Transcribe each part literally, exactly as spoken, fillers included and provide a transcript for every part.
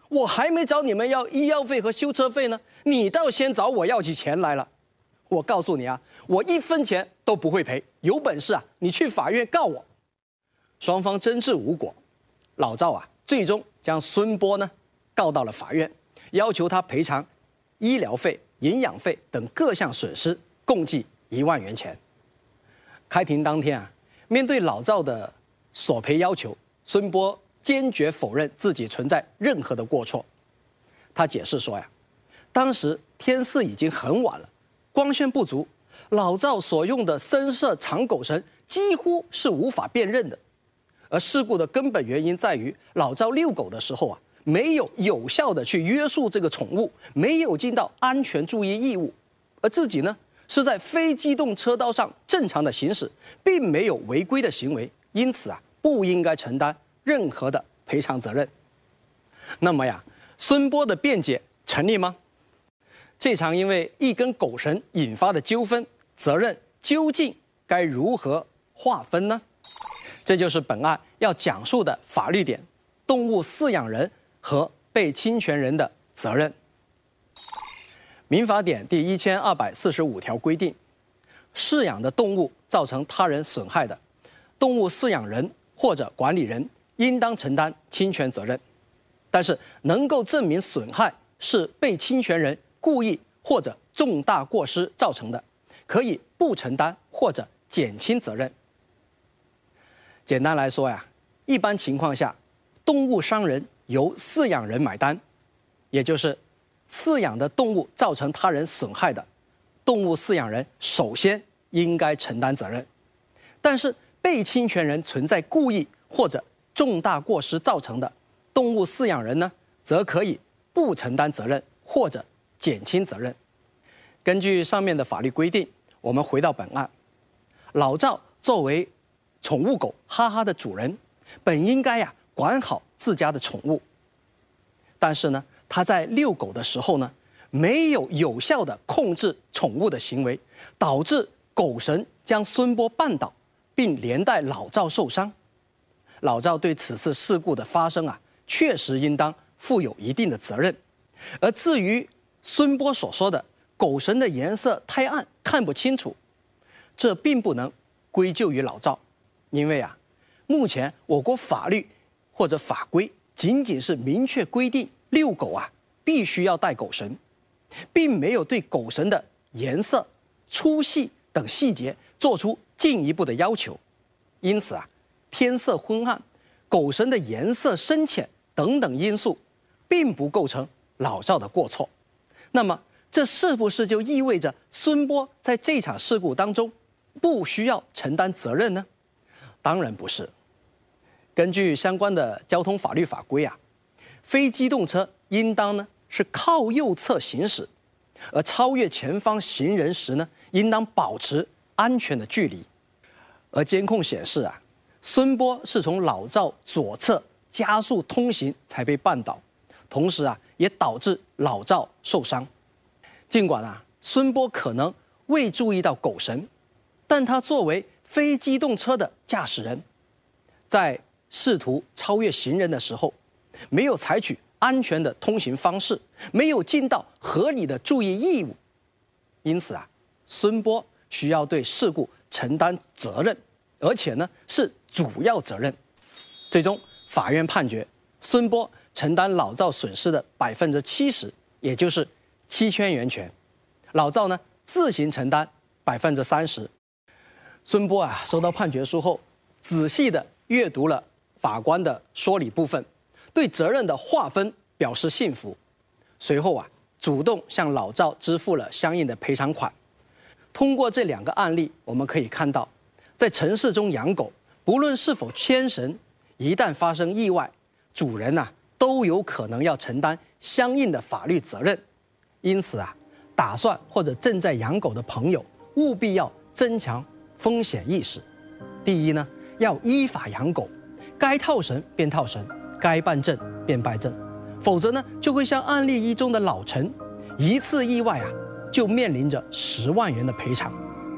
我还没找你们要医药费和修车费呢，你倒先找我要起钱来了。我告诉你啊，我一分钱都不会赔，有本事啊，你去法院告我。双方争执无果，老赵啊，最终将孙波呢告到了法院，要求他赔偿医疗费、营养费等各项损失，共计一万元钱。开庭当天啊，面对老赵的索赔要求，孙波坚决否认自己存在任何的过错。他解释说呀，当时天色已经很晚了，光线不足，老赵所用的深色长狗绳几乎是无法辨认的。而事故的根本原因在于老赵遛狗的时候啊，没有有效的去约束这个宠物，没有尽到安全注意义务，而自己呢是在非机动车道上正常的行驶，并没有违规的行为，因此啊不应该承担任何的赔偿责任。那么呀，孙波的辩解成立吗？这场因为一根狗绳引发的纠纷，责任究竟该如何划分呢？这就是本案要讲述的法律点：动物饲养人和被侵权人的责任。民法典第一千二百四十五条规定，饲养的动物造成他人损害的，动物饲养人或者管理人应当承担侵权责任。但是能够证明损害是被侵权人故意或者重大过失造成的，可以不承担或者减轻责任。简单来说呀，一般情况下，动物伤人由饲养人买单，也就是饲养的动物造成他人损害的，动物饲养人首先应该承担责任。但是被侵权人存在故意或者重大过失造成的，动物饲养人呢，则可以不承担责任或者减轻责任。根据上面的法律规定，我们回到本案，老赵作为宠物狗哈哈的主人，本应该呀管好自家的宠物，但是呢，他在遛狗的时候呢，没有有效的控制宠物的行为，导致狗绳将孙波绊倒，并连带老赵受伤。老赵对此次事故的发生啊，确实应当负有一定的责任。而至于孙波所说的狗绳的颜色太暗看不清楚，这并不能归咎于老赵，因为啊，目前我国法律或者法规仅仅是明确规定遛狗啊必须要带狗绳，并没有对狗绳的颜色、粗细等细节做出进一步的要求。因此啊，天色昏暗、狗绳的颜色深浅等等因素，并不构成老赵的过错。那么，这是不是就意味着孙波在这场事故当中不需要承担责任呢？当然不是。根据相关的交通法律法规啊，非机动车应当呢是靠右侧行驶，而超越前方行人时呢，应当保持安全的距离。而监控显示啊，孙波是从老赵左侧加速通行才被绊倒，同时啊，也导致老赵受伤。尽管啊，孙波可能未注意到狗绳，但他作为非机动车的驾驶人，在试图超越行人的时候，没有采取安全的通行方式，没有尽到合理的注意义务，因此啊，孙波需要对事故承担责任，而且呢是主要责任。最终，法院判决孙波承担老赵损失的百分之七十，也就是七千元钱，老赵呢自行承担百分之三十。孙波啊收到判决书后，仔细的阅读了法官的说理部分，对责任的划分表示信服。随后啊，主动向老赵支付了相应的赔偿款。通过这两个案例，我们可以看到，在城市中养狗，不论是否牵绳，一旦发生意外，主人啊都有可能要承担相应的法律责任。因此啊，打算或者正在养狗的朋友，务必要增强风险意识。第一呢，要依法养狗，该套绳便套绳，该办证便办证，否则呢，就会像案例一中的老陈，一次意外啊，就面临着十万元的赔偿。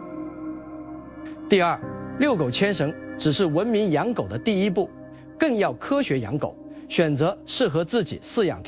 第二，遛狗牵绳只是文明养狗的第一步，更要科学养狗，选择适合自己饲养